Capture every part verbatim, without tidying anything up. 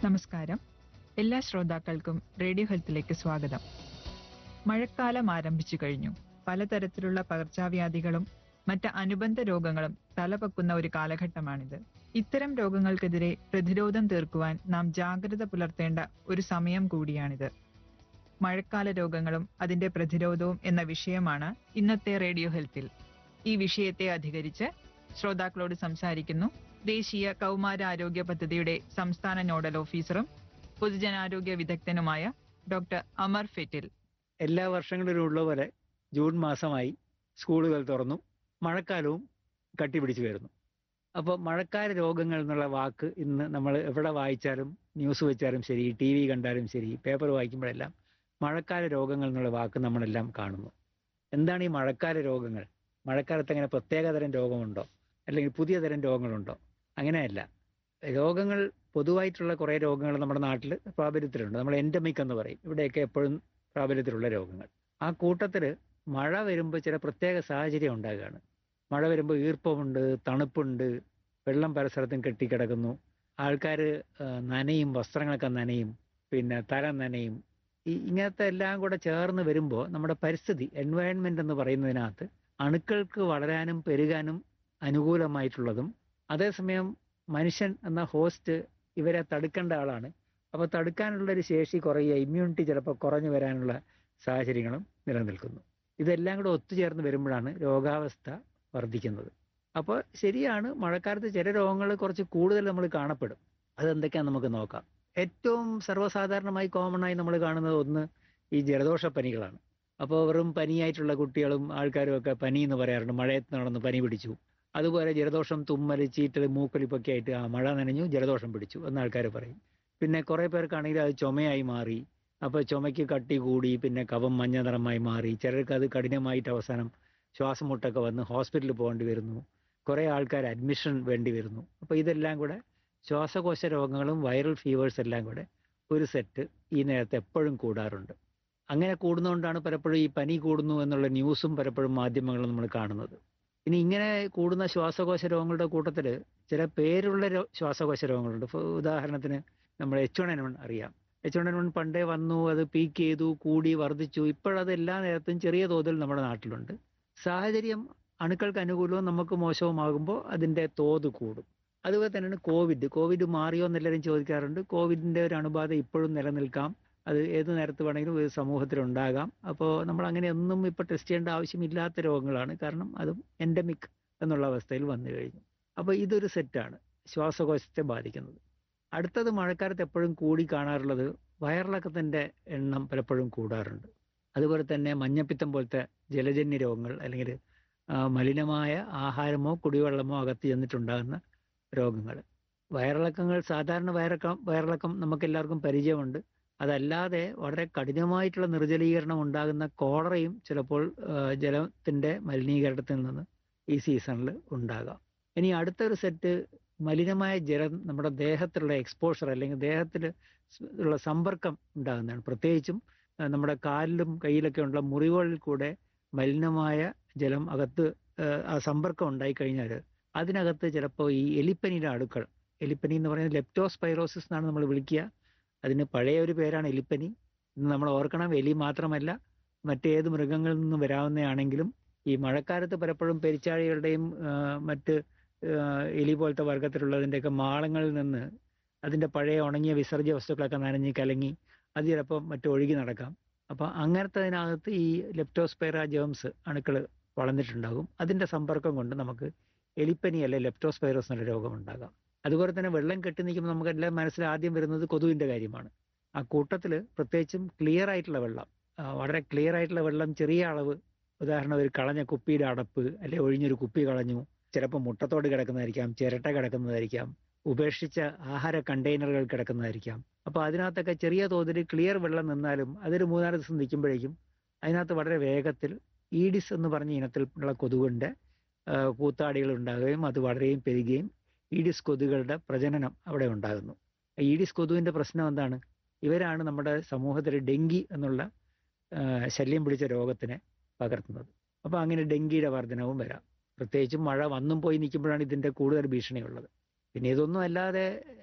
നമസ്കാരം. എല്ലാ ശ്രോതാക്കൾക്കും റേഡിയോ ഹെൽത്തിലേക്ക് സ്വാഗതം. മഴക്കാലം ആരംഭിച്ചു കഴിഞ്ഞു. പലതരത്തിലുള്ള പകർച്ചവ്യാധികളും മറ്റ് അനുബന്ധ രോഗങ്ങളും തലപൊക്കുന്ന ഒരു കാലഘട്ടമാണിത്. ഇത്തരം രോഗങ്ങൾക്കെതിരെ പ്രതിരോധം തീർക്കുവാൻ നാം ജാഗ്രത പുലർത്തേണ്ട ഒരു സമയം കൂടിയാണിത്. മഴക്കാല രോഗങ്ങളും അതിന്റെ പ്രതിരോധവും എന്ന വിഷയമാണ് ഇന്നത്തെ റേഡിയോ ഹെൽത്തിൽ. ഈ വിഷയത്തെ അധികരിച്ച് ശ്രോതാക്കളോട് സംസാരിക്കുന്നു ദേശീയ കൗമാരാരോഗ്യ പദ്ധതിയുടെ സംസ്ഥാന നോഡൽ ഓഫീസറും പൊതുജനാരോഗ്യ വിദഗ്ധനുമായ ഡോക്ടർ അമർ ഫെറ്റിൽ. എല്ലാ വർഷങ്ങളിലും ഉള്ള പോലെ ജൂൺ മാസമായി സ്കൂളുകൾ തുറന്നു, മഴക്കാലവും കട്ടിപിടിച്ചു വരുന്നു. അപ്പോൾ മഴക്കാല രോഗങ്ങൾ എന്നുള്ള വാക്ക് ഇന്ന് നമ്മൾ എവിടെ വായിച്ചാലും, ന്യൂസ് വെച്ചാലും ശരി, ടി വി കണ്ടാലും ശരി, പേപ്പർ വായിക്കുമ്പോഴെല്ലാം മഴക്കാല രോഗങ്ങൾ എന്നുള്ള വാക്ക് നമ്മളെല്ലാം കാണുന്നു. എന്താണ് ഈ മഴക്കാല രോഗങ്ങൾ? മഴക്കാലത്ത് അങ്ങനെ പ്രത്യേകതരം രോഗമുണ്ടോ, അല്ലെങ്കിൽ പുതിയ തരം രോഗങ്ങളുണ്ടോ? അങ്ങനെയല്ല. രോഗങ്ങൾ പൊതുവായിട്ടുള്ള കുറേ രോഗങ്ങൾ നമ്മുടെ നാട്ടിൽ പ്രാബല്യത്തിലുണ്ട്. നമ്മൾ എൻഡമിക് എന്ന് പറയും, ഇവിടെയൊക്കെ എപ്പോഴും പ്രാബല്യത്തിലുള്ള രോഗങ്ങൾ. ആ കൂട്ടത്തിൽ മഴ വരുമ്പോൾ ചില പ്രത്യേക സാഹചര്യം ഉണ്ടാകുകയാണ്. മഴ വരുമ്പോൾ ഈർപ്പമുണ്ട്, തണുപ്പുണ്ട്, വെള്ളം പല സ്ഥലത്തും കെട്ടിക്കിടക്കുന്നു, ആൾക്കാർ നനയും, വസ്ത്രങ്ങളൊക്കെ നനയും, പിന്നെ തല നനയും. ഈ ഇങ്ങനത്തെ എല്ലാം കൂടെ ചേർന്ന് വരുമ്പോൾ നമ്മുടെ പരിസ്ഥിതി, എൻവയൺമെന്റ് എന്ന് പറയുന്നതിനകത്ത് അണുക്കൾക്ക് വളരാനും പെരുകാനും അനുകൂലമായിട്ടുള്ളതും, അതേസമയം മനുഷ്യൻ എന്ന ഹോസ്റ്റ് ഇവരെ തടുക്കേണ്ട ആളാണ്. അപ്പോൾ തടുക്കാനുള്ളൊരു ശേഷി കുറയുക, ഇമ്മ്യൂണിറ്റി ചിലപ്പോൾ കുറഞ്ഞു വരാനുള്ള സാഹചര്യങ്ങളും നിലനിൽക്കുന്നു. ഇതെല്ലാം കൂടെ ഒത്തുചേർന്ന് വരുമ്പോഴാണ് രോഗാവസ്ഥ വർദ്ധിക്കുന്നത്. അപ്പോൾ ശരിയാണ്, മഴക്കാലത്ത് ചില രോഗങ്ങൾ കുറച്ച് കൂടുതൽ നമ്മൾ കാണപ്പെടും. അതെന്തൊക്കെയാണെന്ന് നമുക്ക് നോക്കാം. ഏറ്റവും സർവ്വസാധാരണമായി കോമൺ ആയി നമ്മൾ കാണുന്നത് ഒന്ന് ഈ ജലദോഷപ്പനികളാണ്. അപ്പോൾ വെറും പനിയായിട്ടുള്ള കുട്ടികളും ആൾക്കാരും ഒക്കെ പനി എന്ന് പറയാറുണ്ട്. മഴയത്ത് നടന്ന് പനി പിടിച്ചു. അതുപോലെ ജലദോഷം, തുമ്മൽ, ചീറ്റൽ, മൂക്കൊലിപ്പൊക്കെ ആയിട്ട് ആ മഴ നനഞ്ഞു ജലദോഷം പിടിച്ചു എന്ന് ആൾക്കാർ പറയും. പിന്നെ കുറേ പേർക്കാണെങ്കിൽ അത് ചുമയായി മാറി. അപ്പോൾ ചുമയ്ക്ക് കട്ടി കൂടി, പിന്നെ കഫം മഞ്ഞ നിറമായി മാറി. ചിലർക്ക് അത് കഠിനമായിട്ട് അവസാനം ശ്വാസം മുട്ടൊക്കെ വന്ന് ഹോസ്പിറ്റലിൽ പോകേണ്ടി വരുന്നു. കുറേ ആൾക്കാർ അഡ്മിഷൻ വേണ്ടി വരുന്നു. അപ്പോൾ ഇതെല്ലാം കൂടെ ശ്വാസകോശ രോഗങ്ങളും വൈറൽ ഫീവേഴ്സ് എല്ലാം കൂടെ ഒരു സെറ്റ് ഈ നേരത്തെ എപ്പോഴും കൂടാറുണ്ട്. അങ്ങനെ കൂടുന്നതുകൊണ്ടാണ് പലപ്പോഴും ഈ പനി കൂടുന്നു എന്നുള്ള ന്യൂസും പലപ്പോഴും മാധ്യമങ്ങളും നമ്മൾ കാണുന്നത്. ഇനി ഇങ്ങനെ കൂടുന്ന ശ്വാസകോശ രോഗങ്ങളുടെ കൂട്ടത്തിൽ ചില പേരുള്ള ശ്വാസകോശ രോഗങ്ങളുണ്ട്. ഉദാഹരണത്തിന് നമ്മൾ എച്ച് വൺ എൻ വൺ അറിയാം. എച്ച് വൺ എൻ വൺ പണ്ടേ വന്നു, അത് പീക്ക് ചെയ്തു, കൂടി, വർദ്ധിച്ചു. ഇപ്പോഴത് എല്ലാ നേരത്തും ചെറിയ തോതിൽ നമ്മുടെ നാട്ടിലുണ്ട്. സാഹചര്യം അണുക്കൾക്ക് അനുകൂലവും നമുക്ക് മോശവുമാകുമ്പോൾ അതിൻ്റെ തോത് കൂടും. അതുപോലെ തന്നെയാണ് കോവിഡ്. കോവിഡ് മാറിയോ എന്നെല്ലാവരും ചോദിക്കാറുണ്ട്. കോവിഡിൻ്റെ ഒരു അണുബാധ ഇപ്പോഴും നിലനിൽക്കാം. അത് ഏത് നേരത്ത് വേണമെങ്കിലും ഒരു സമൂഹത്തിലുണ്ടാകാം. അപ്പോൾ നമ്മൾ അങ്ങനെ ഒന്നും ഇപ്പോൾ ടെസ്റ്റ് ചെയ്യേണ്ട ആവശ്യമില്ലാത്ത രോഗങ്ങളാണ്. കാരണം അതും എൻഡമിക് എന്നുള്ള അവസ്ഥയിൽ വന്നു കഴിഞ്ഞു. അപ്പോൾ ഇതൊരു സെറ്റാണ് ശ്വാസകോശത്തെ ബാധിക്കുന്നത്. അടുത്തത് മഴക്കാലത്ത് എപ്പോഴും കൂടി കാണാറുള്ളത് വയറിളക്കത്തിൻ്റെ എണ്ണം പലപ്പോഴും കൂടാറുണ്ട്. അതുപോലെ തന്നെ മഞ്ഞപ്പിത്തം പോലത്തെ ജലജന്യ രോഗങ്ങൾ, അല്ലെങ്കിൽ മലിനമായ ആഹാരമോ കുടിവെള്ളമോ അകത്ത് ചെന്നിട്ടുണ്ടാകുന്ന രോഗങ്ങൾ. വയറിളക്കങ്ങൾ, സാധാരണ വയറിളക്കം വയറിളക്കം നമുക്കെല്ലാവർക്കും പരിചയമുണ്ട്. അതല്ലാതെ വളരെ കഠിനമായിട്ടുള്ള നിർജ്ജലീകരണം ഉണ്ടാകുന്ന കോളറയും ചിലപ്പോൾ ജലത്തിൻ്റെ മലിനീകരണത്തിൽ നിന്ന് ഈ സീസണിൽ ഉണ്ടാകാം. ഇനി അടുത്തൊരു സെറ്റ് മലിനമായ ജലം നമ്മുടെ ദേഹത്തിലുള്ള എക്സ്പോഷർ, അല്ലെങ്കിൽ ദേഹത്തിൽ ഉള്ള സമ്പർക്കം ഉണ്ടാകുന്നതാണ്. പ്രത്യേകിച്ചും നമ്മുടെ കാലിലും കയ്യിലൊക്കെ ഉള്ള മുറിവുകളിൽ കൂടെ മലിനമായ ജലം അകത്ത് ആ സമ്പർക്കം ഉണ്ടായിക്കഴിഞ്ഞാൽ അതിനകത്ത് ചിലപ്പോൾ ഈ എലിപ്പനിയുടെ അണുക്കൾ, എലിപ്പനി എന്ന് പറയുന്നത് ലെപ്റ്റോസ്പൈറോസിസ് എന്നാണ് നമ്മൾ വിളിക്കുക. അതിന് പഴയ ഒരു പേരാണ് എലിപ്പനി. ഇന്ന് നമ്മൾ ഓർക്കണം, എലി മാത്രമല്ല മറ്റേത് മൃഗങ്ങളിൽ നിന്നും വരാവുന്നതാണെങ്കിലും ഈ മഴക്കാലത്ത് പലപ്പോഴും പെരിച്ചാഴികളുടെയും മറ്റ് എലി പോലത്തെ വർഗത്തിലുള്ളതിൻ്റെയൊക്കെ മാളങ്ങളിൽ നിന്ന് അതിൻ്റെ പഴയ ഉണങ്ങിയ വിസർജ്യ വസ്തുക്കളൊക്കെ നനഞ്ഞ് കലങ്ങി അത് ചിലപ്പോൾ മറ്റു ഒഴുകി നടക്കാം. അപ്പോൾ അങ്ങനത്തതിനകത്ത് ഈ ലെപ്റ്റോസ്പൈറ ജേംസ് അണുക്കൾ വളർന്നിട്ടുണ്ടാകും. അതിൻ്റെ സമ്പർക്കം കൊണ്ട് നമുക്ക് എലിപ്പനി അല്ലെ ലെപ്റ്റോസ്പൈറോസ് എന്നുള്ള രോഗമുണ്ടാകാം. അതുപോലെ തന്നെ വെള്ളം കെട്ടി നിൽക്കുമ്പോൾ നമുക്കെല്ലാം മനസ്സിൽ ആദ്യം വരുന്നത് കൊതുവിൻ്റെ കാര്യമാണ്. ആ കൂട്ടത്തിൽ പ്രത്യേകിച്ചും ക്ലിയർ ആയിട്ടുള്ള വെള്ളം, വളരെ ക്ലിയർ ആയിട്ടുള്ള വെള്ളം, ചെറിയ അളവ്, ഉദാഹരണം ഒരു കളഞ്ഞ കുപ്പിയുടെ അടപ്പ്, അല്ലെ ഒഴിഞ്ഞൊരു കുപ്പി കളഞ്ഞു, ചിലപ്പോൾ മുട്ടത്തോട് കിടക്കുന്നതായിരിക്കാം, ചിരട്ട കിടക്കുന്നതായിരിക്കാം, ഉപേക്ഷിച്ച ആഹാര കണ്ടെയ്നറുകൾ കിടക്കുന്നതായിരിക്കാം. അപ്പോൾ അതിനകത്തൊക്കെ ചെറിയ തോതിൽ ക്ലിയർ വെള്ളം നിന്നാലും അതൊരു മൂന്നാല് ദിവസം നിൽക്കുമ്പോഴേക്കും അതിനകത്ത് വളരെ വേഗത്തിൽ ഈഡിസ് എന്ന് പറഞ്ഞ ഇനത്തിലുള്ള കൊതുകിൻ്റെ കൂത്താടികൾ ഉണ്ടാകുകയും അത് വളരെയും പെരുകുകയും ഈഡിസ് കൊതുകുകളുടെ പ്രജനനം അവിടെ ഉണ്ടാകുന്നു. ഈഡിസ് കൊതുവിൻ്റെ പ്രശ്നം എന്താണ്? ഇവരാണ് നമ്മുടെ സമൂഹത്തിൽ ഡെങ്കി എന്നുള്ള ശല്യം പിടിച്ച രോഗത്തിനെ പകർത്തുന്നത്. അപ്പോൾ അങ്ങനെ ഡെങ്കിയുടെ വർധനവും വരാം. പ്രത്യേകിച്ചും മഴ വന്നും പോയി നിൽക്കുമ്പോഴാണ് ഇതിൻ്റെ കൂടുതൽ ഭീഷണിയുള്ളത്. പിന്നെ ഇതൊന്നും അല്ലാതെ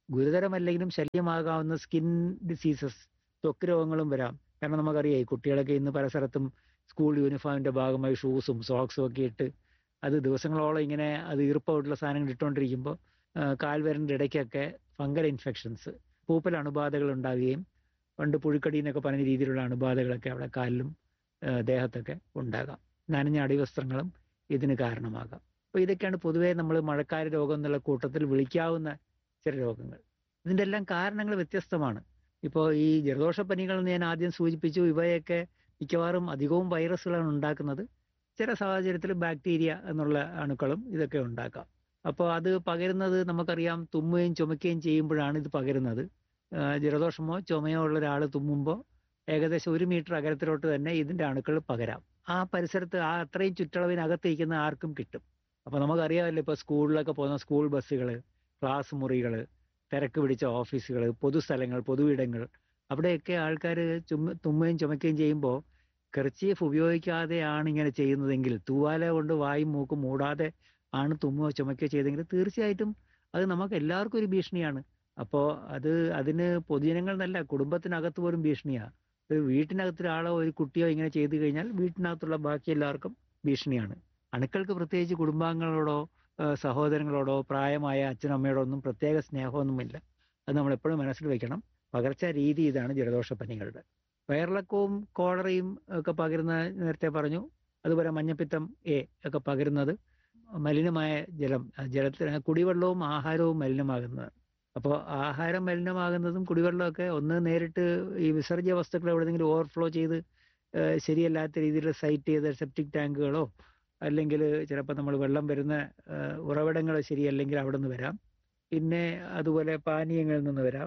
ഗുരുതരമല്ലെങ്കിലും ശല്യമാകാവുന്ന സ്കിൻ ഡിസീസസ്, ത്വക്ക് രോഗങ്ങളും വരാം. കാരണം നമുക്കറിയാം ഈ കുട്ടികളൊക്കെ ഇന്ന് പല സ്ഥലത്തും സ്കൂൾ യൂണിഫോമിന്റെ ഭാഗമായി ഷൂസും സോക്സും ഒക്കെ ഇട്ട് അത് ദിവസങ്ങളോളം ഇങ്ങനെ അത് ഈർപ്പമായിട്ടുള്ള സാധനങ്ങൾ ഇട്ടുകൊണ്ടിരിക്കുമ്പോൾ കാൽവിരലിന്റെ ഇടയ്ക്കൊക്കെ ഫംഗൽ ഇൻഫെക്ഷൻസ്, പൂപ്പൽ അണുബാധകൾ ഉണ്ടാകുകയും പണ്ട് പുഴുക്കടി എന്നൊക്കെ പറഞ്ഞ രീതിയിലുള്ള അണുബാധകളൊക്കെ അവിടെ കാലിലും ആ, ദേഹത്തൊക്കെ ഉണ്ടാകാം. നനഞ്ഞ അടിവസ്ത്രങ്ങളും ഇതിന് കാരണമാകാം. അപ്പോൾ ഇതൊക്കെയാണ് പൊതുവേ നമ്മൾ മഴക്കാല രോഗം എന്നുള്ള കൂട്ടത്തിൽ വിളിക്കാവുന്ന ചില രോഗങ്ങൾ. ഇതിൻ്റെ എല്ലാം കാരണങ്ങൾ വ്യത്യസ്തമാണ്. ഇപ്പോൾ ഈ ജലദോഷപ്പനികൾ എന്ന് ഞാൻ ആദ്യം സൂചിപ്പിച്ചു, ഇവയൊക്കെ മിക്കവാറും അധികവും വൈറസുകളാണ് ഉണ്ടാക്കുന്നത്. ചില സാഹചര്യത്തിൽ ബാക്ടീരിയ എന്നുള്ള അണുക്കളും ഇതൊക്കെ ഉണ്ടാക്കാം. അപ്പോൾ അത് പകരുന്നത് നമുക്കറിയാം, തുമ്മുകയും ചുമയ്ക്കുകയും ചെയ്യുമ്പോഴാണ് ഇത് പകരുന്നത്. ആ, ജലദോഷമോ ചുമയോ ഉള്ള ഒരാൾ തുമ്മുമ്പോൾ ഏകദേശം ഒരു മീറ്റർ അകലത്തിലോട്ട് തന്നെ ഇതിൻ്റെ അണുക്കൾ പകരാം. ആ പരിസരത്ത് ആ അത്രയും ചുറ്റളവിനകത്ത് ഇരിക്കുന്ന ആർക്കും കിട്ടും. അപ്പോൾ നമുക്കറിയാമല്ലോ, ഇപ്പോൾ സ്കൂളിലൊക്കെ പോകുന്ന സ്കൂൾ ബസ്സുകൾ, ക്ലാസ് മുറികൾ, തിരക്ക് പിടിച്ച ഓഫീസുകൾ, പൊതുസ്ഥലങ്ങൾ, പൊതുയിടങ്ങൾ, അവിടെയൊക്കെ ആൾക്കാർ ചുമ തുമ്മുകയും ചുമയ്ക്കുകയും ചെയ്യുമ്പോൾ കർച്ചീഫ് ഉപയോഗിക്കാതെയാണ് ഇങ്ങനെ ചെയ്യുന്നതെങ്കിൽ, തൂവാല കൊണ്ട് വായും മൂക്കും മൂടാതെ ആണ് തുമ്മുകയോ ചുമയ്ക്കുകയോ ചെയ്തെങ്കിൽ തീർച്ചയായിട്ടും അത് നമുക്ക് എല്ലാവർക്കും ഒരു ഭീഷണിയാണ്. അപ്പോൾ അത് അതിന് പൊതുജനങ്ങൾ എന്നല്ല, കുടുംബത്തിനകത്ത് പോലും ഭീഷണിയാണ്. ഒരു വീട്ടിനകത്ത് ഒരാളോ ഒരു കുട്ടിയോ ഇങ്ങനെ ചെയ്തു കഴിഞ്ഞാൽ വീട്ടിനകത്തുള്ള ബാക്കി എല്ലാവർക്കും ഭീഷണിയാണ്. അണുക്കൾക്ക് പ്രത്യേകിച്ച് കുടുംബാംഗങ്ങളോടോ ആ, സഹോദരങ്ങളോടോ പ്രായമായ അച്ഛനമ്മയോടോ ഒന്നും പ്രത്യേക സ്നേഹമൊന്നുമില്ല. അത് നമ്മൾ എപ്പോഴും മനസ്സിൽ വെക്കണം. പകർച്ച രീതി ഇതാണ് ജലദോഷപ്പനികളുടെ. വയറിളക്കവും കോളറയും ഒക്കെ പകരുന്ന നേരത്തെ പറഞ്ഞു. അതുപോലെ മഞ്ഞപ്പിത്തം എ ഒക്കെ പകരുന്നത് മലിനമായ ജലം, ജലത്തിന് കുടിവെള്ളവും ആഹാരവും മലിനമാകുന്നത്. അപ്പോൾ ആഹാരം മലിനമാകുന്നതും കുടിവെള്ളമൊക്കെ ഒന്ന് നേരിട്ട് ഈ വിസർജ്യ വസ്തുക്കൾ എവിടെയെങ്കിലും ഓവർഫ്ലോ ചെയ്ത് ഏഹ് ശരിയല്ലാത്ത രീതിയിൽ സൈറ്റ് ചെയ്ത സെപ്റ്റിക് ടാങ്കുകളോ അല്ലെങ്കിൽ ചിലപ്പോൾ നമ്മൾ വെള്ളം വരുന്ന ഉറവിടങ്ങൾ ശരിയല്ലെങ്കിൽ അവിടെ നിന്ന് വരാം. പിന്നെ അതുപോലെ പാനീയങ്ങളിൽ നിന്ന് വരാം.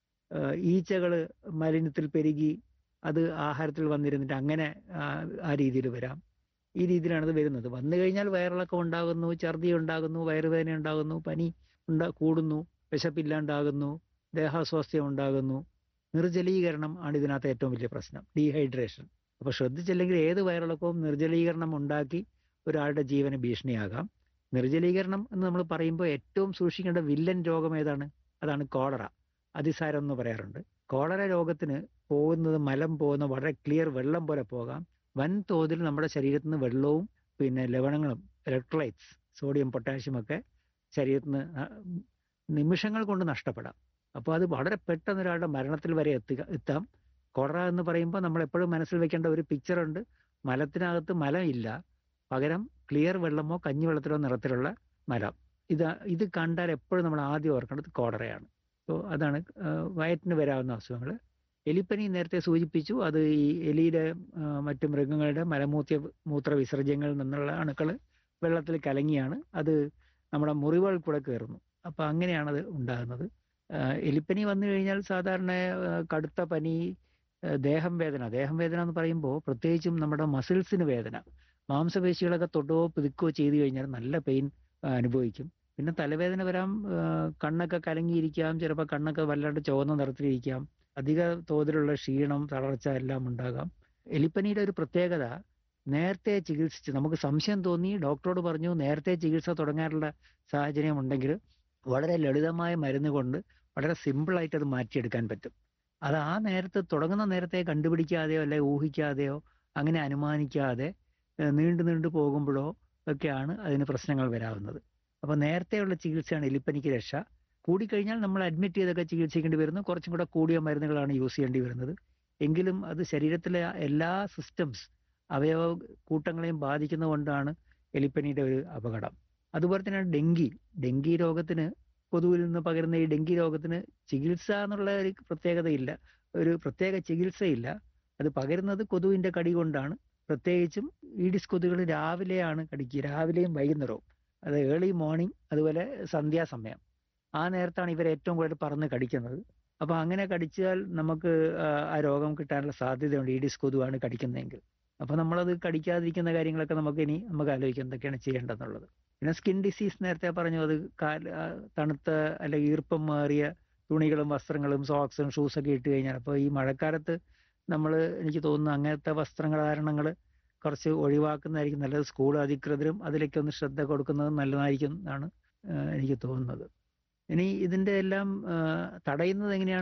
ഈച്ചകൾ മലിനത്തിൽ പെരുകി അത് ആഹാരത്തിൽ വന്നിരുന്നിട്ട് അങ്ങനെ ആ ആ രീതിയിൽ വരാം. ഈ രീതിയിലാണ് ഇത് വരുന്നത്. വന്നു കഴിഞ്ഞാൽ വയറിളക്കം ഉണ്ടാകുന്നു, ഛർദി ഉണ്ടാകുന്നു, വയറുവേദന ഉണ്ടാകുന്നു, പനി ഉണ്ടാ കൂടുന്നു, വിശപ്പില്ലാണ്ടാകുന്നു, ദേഹാസ്വാസ്ഥ്യം ഉണ്ടാകുന്നു. നിർജ്ജലീകരണം ആണ് ഇതിനകത്ത് ഏറ്റവും വലിയ പ്രശ്നം, ഡീഹൈഡ്രേഷൻ. അപ്പോൾ ശ്രദ്ധിച്ചില്ലെങ്കിൽ ഏത് വയറിളക്കവും നിർജ്ജലീകരണം ഉണ്ടാക്കി ഒരാളുടെ ജീവന് ഭീഷണിയാകാം. നിർജ്ജലീകരണം എന്ന് നമ്മൾ പറയുമ്പോൾ ഏറ്റവും സൂക്ഷിക്കേണ്ട വില്ലൻ രോഗം ഏതാണ്? അതാണ് കോളറ. അതിസാരം എന്ന് പറയാറുണ്ട്. കോളറ രോഗത്തിന് പോകുന്നത് മലം പോകുന്ന വളരെ ക്ലിയർ വെള്ളം പോലെ പോകാം. വൻതോതിൽ നമ്മുടെ ശരീരത്തിൽ നിന്ന് വെള്ളവും പിന്നെ ലവണങ്ങളും ഇലക്ട്രോലൈറ്റ്സ് സോഡിയം പൊട്ടാഷ്യം ഒക്കെ ശരീരത്തിൽ നിന്ന് നിമിഷങ്ങൾ കൊണ്ട് നഷ്ടപ്പെടാം. അപ്പോൾ അത് വളരെ പെട്ടെന്ന് ഒരാളുടെ മരണത്തിൽ വരെ എത്തുക എത്താം. കോളറ എന്ന് പറയുമ്പോൾ നമ്മൾ എപ്പോഴും മനസ്സിൽ വെക്കേണ്ട ഒരു പിക്ചറുണ്ട്. മലത്തിനകത്ത് മലം ഇല്ല, പകരം ക്ലിയർ വെള്ളമോ കഞ്ഞിവെള്ളത്തിലോ നിറത്തിലുള്ള മലം. ഇത് ഇത് കണ്ടാൽ എപ്പോഴും നമ്മൾ ആദ്യം ഓർക്കേണ്ടത് കോളറയാണ്. അപ്പോൾ അതാണ് വയറ്റിന് വരാവുന്ന അസുഖങ്ങൾ. എലിപ്പനി നേരത്തെ സൂചിപ്പിച്ചു. അത് ഈ എലിയുടെ മറ്റു മൃഗങ്ങളുടെ മലമൂത്ര മൂത്ര വിസർജ്യങ്ങളിൽ നിന്നുള്ള അണുക്കൾ വെള്ളത്തിൽ കലങ്ങിയാണ് അത് നമ്മുടെ മുറിവുകൾ കൂടെ കയറുന്നു. അപ്പം അങ്ങനെയാണത് ഉണ്ടാകുന്നത്. എലിപ്പനി വന്നു കഴിഞ്ഞാൽ സാധാരണ കടുത്ത പനി, ദേഹം വേദന. ദേഹം വേദന എന്ന് പറയുമ്പോൾ പ്രത്യേകിച്ചും നമ്മുടെ മസിൽസിന് വേദന, മാംസപേശികളൊക്കെ തൊടുകയോ പിതുക്കുകയോ ചെയ്തു കഴിഞ്ഞാൽ നല്ല പെയിൻ അനുഭവിക്കും. പിന്നെ തലവേദന വരാം, കണ്ണൊക്കെ കലങ്ങിയിരിക്കാം, ചിലപ്പോൾ കണ്ണൊക്കെ വല്ലാണ്ട് ചുവന്ന നിറത്തിലിരിക്കാം, അധിക തോതിലുള്ള ക്ഷീണം, തളർച്ച എല്ലാം ഉണ്ടാകാം. എലിപ്പനിയുടെ ഒരു പ്രത്യേകത, നേരത്തെ ചികിത്സിച്ച് നമുക്ക് സംശയം തോന്നി ഡോക്ടറോട് പറഞ്ഞു നേരത്തെ ചികിത്സ തുടങ്ങാനുള്ള സാഹചര്യം ഉണ്ടെങ്കിൽ വളരെ ലളിതമായ മരുന്ന് കൊണ്ട് വളരെ സിമ്പിളായിട്ട് അത് മാറ്റിയെടുക്കാൻ പറ്റും. അത് ആ നേരത്തെ തുടങ്ങുന്ന നേരത്തെ കണ്ടുപിടിക്കാതെയോ അല്ലെ ഊഹിക്കാതെയോ അങ്ങനെ അനുമാനിക്കാതെ നീണ്ടു നീണ്ടു പോകുമ്പോഴോ ഒക്കെയാണ് അതിന് പ്രശ്നങ്ങൾ വരാവുന്നത്. അപ്പോൾ നേരത്തെയുള്ള ചികിത്സയാണ് എലിപ്പനിക്ക് രക്ഷ. കൂടിക്കഴിഞ്ഞാൽ നമ്മൾ അഡ്മിറ്റ് ചെയ്തൊക്കെ ചികിത്സിക്കേണ്ടി വരുന്നു. കുറച്ചും കൂടെ കൂടിയ മരുന്നുകളാണ് യൂസ് ചെയ്യേണ്ടി വരുന്നത്. എങ്കിലും അത് ശരീരത്തിലെ എല്ലാ സിസ്റ്റംസ്, അവയവ കൂട്ടങ്ങളെയും ബാധിക്കുന്നത് കൊണ്ടാണ് എലിപ്പനിയുടെ ഒരു അപകടം. അതുപോലെ തന്നെയാണ് ഡെങ്കി. ഡെങ്കി രോഗത്തിന്, കൊതുവിൽ നിന്ന് പകരുന്ന ഈ ഡെങ്കി രോഗത്തിന് ചികിത്സ എന്നുള്ള ഒരു പ്രത്യേകതയില്ല, ഒരു പ്രത്യേക ചികിത്സയില്ല. അത് പകരുന്നത് കൊതുവിൻ്റെ കടി കൊണ്ടാണ്. പ്രത്യേകിച്ചും ഈഡിസ് കൊതുകുകൾ രാവിലെയാണ് കടിക്കുക, രാവിലെയും വൈകുന്നേരവും. അത് ഏർലി മോർണിംഗ്, അതുപോലെ സന്ധ്യാസമയം. ആ നേരത്താണ് ഇവർ ഏറ്റവും കൂടുതൽ പറന്ന് കടിക്കുന്നത്. അപ്പോൾ അങ്ങനെ കടിച്ചാൽ നമുക്ക് ആ രോഗം കിട്ടാനുള്ള സാധ്യതയുണ്ട്, ഈഡിസ് കൊതുവാണ് കടിക്കുന്നതെങ്കിൽ. അപ്പോൾ നമ്മളത് കടിക്കാതിരിക്കുന്ന കാര്യങ്ങളൊക്കെ നമുക്ക് ഇനി നമുക്ക് ആലോചിക്കാം എന്തൊക്കെയാണ് ചെയ്യേണ്ടതെന്നുള്ളത്. പിന്നെ സ്കിൻ ഡിസീസ് നേരത്തെ പറഞ്ഞു, അത് കാൽ തണുത്ത അല്ലെങ്കിൽ ഈർപ്പം മാറിയ തുണികളും വസ്ത്രങ്ങളും സോക്സും ഷൂസൊക്കെ ഇട്ട് കഴിഞ്ഞാൽ, അപ്പോൾ ഈ മഴക്കാലത്ത് നമ്മൾ എനിക്ക് തോന്നുന്നു അങ്ങനത്തെ വസ്ത്രധാരണങ്ങൾ കുറച്ച് ഒഴിവാക്കുന്നതായിരിക്കും നല്ലത്. സ്കൂൾ അധികൃതരും അതിലേക്ക് ഒന്ന് ശ്രദ്ധ കൊടുക്കുന്നത് നല്ലതായിരിക്കും എന്നാണ് എനിക്ക് തോന്നുന്നത്. ഇനി ഇതിന്റെ എല്ലാം ആ, തടയുന്നത് എങ്ങനെയാണ്